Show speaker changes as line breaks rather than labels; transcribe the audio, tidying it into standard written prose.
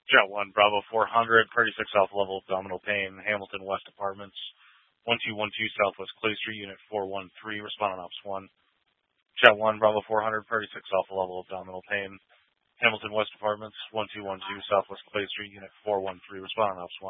Jet 1, Bravo 400, 36 Alpha Level Abdominal Pain, Hamilton West Apartments, 1212 Southwest Clay Street, Unit 413, respond on Ops 1. Jet 1, Bravo 400, 36 Alpha Level Abdominal Pain, Hamilton West Apartments, 1212 Southwest Clay Street, Unit 413, respond on Ops 1.